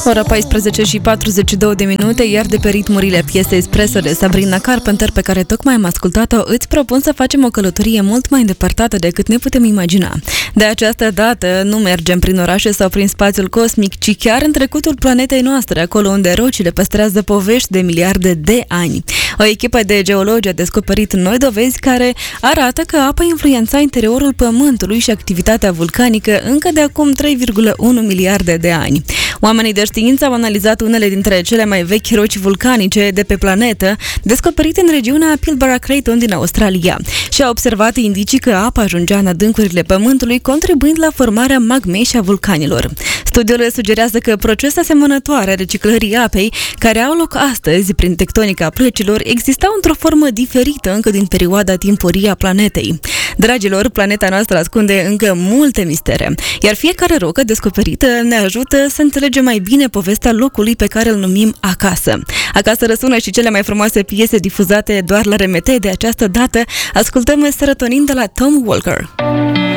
Ora 14 și 42 de minute, iar de pe ritmurile piesei Espresso de Sabrina Carpenter, pe care tocmai am ascultat-o, îți propun să facem o călătorie mult mai îndepărtată decât ne putem imagina. De această dată nu mergem prin orașe sau prin spațiul cosmic, ci chiar în trecutul planetei noastre, acolo unde rocile păstrează povești de miliarde de ani. O echipă de geologi a descoperit noi dovezi care arată că apa influența interiorul Pământului și activitatea vulcanică încă de acum 3,1 miliarde de ani. Oamenii de știință au analizat unele dintre cele mai vechi roci vulcanice de pe planetă, descoperite în regiunea Pilbara Craton din Australia, și au observat indicii că apa ajungea în adâncurile Pământului, contribuind la formarea magmei și a vulcanilor. Studiul sugerează că procese asemănătoare a reciclării apei, care au loc astăzi prin tectonica plăcilor, existau într-o formă diferită încă din perioada timpurie a planetei. Dragilor, planeta noastră ascunde încă multe mistere, iar fiecare rocă descoperită ne ajută să înțelegem mai bine povestea locului pe care îl numim acasă. Acasă răsună și cele mai frumoase piese difuzate doar la RMT. De această dată ascultăm Serotonin de la Tom Walker.